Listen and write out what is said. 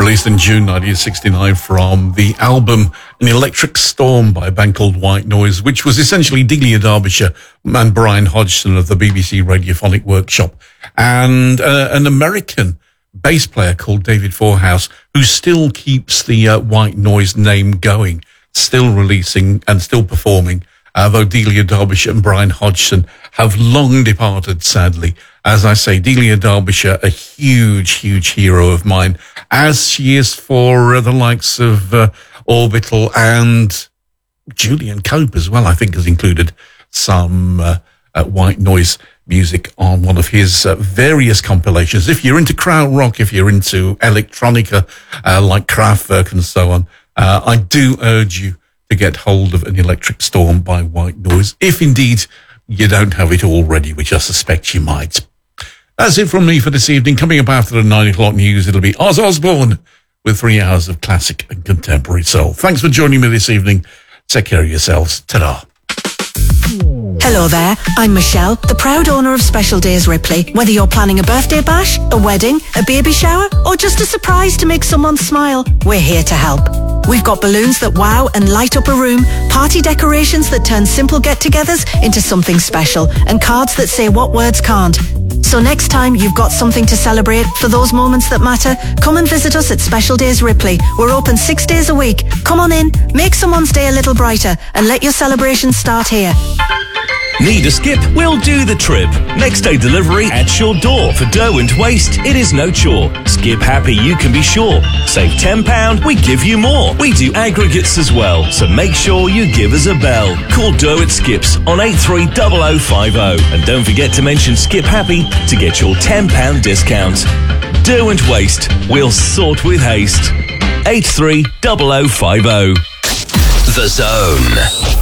released in June 1969 from the album An Electric Storm by a band called White Noise, which was essentially Delia Derbyshire and Brian Hodgson of the BBC Radiophonic Workshop, and an American bass player called David Forehouse, who still keeps the White Noise name going, still releasing and still performing, though Delia Derbyshire and Brian Hodgson have long departed, sadly. As I say, Delia Derbyshire, a huge, huge hero of mine, as she is for the likes of Orbital, and Julian Cope as well, I think, has included some White Noise music on one of his various compilations. If you're into krautrock, if you're into electronica like Kraftwerk and so on, I do urge you to get hold of An Electric Storm by White Noise, if indeed you don't have it already, which I suspect you might. That's it from me for this evening. Coming up after the 9 o'clock news, it'll be Oz Osbourne with 3 hours of classic and contemporary soul. Thanks for joining me this evening. Take care of yourselves. Ta-da. Hello there, I'm Michelle, the proud owner of Special Days Ripley. Whether you're planning a birthday bash, a wedding, a baby shower, or just a surprise to make someone smile, we're here to help. We've got balloons that wow and light up a room, party decorations that turn simple get-togethers into something special, and cards that say what words can't. So next time you've got something to celebrate for those moments that matter, come and visit us at Special Days Ripley. We're open 6 days a week. Come on in, make someone's day a little brighter, and let your celebrations start here. Need a skip? We'll do the trip. Next day delivery at your door. For dough and waste, it is no chore. Skip happy, you can be sure. Save £10, we give you more. We do aggregates as well, so make sure you give us a bell. Call Dough at Skips on 830050. And don't forget to mention Skip Happy to get your £10 discount. Dough and waste, we'll sort with haste. 830050. The Zone.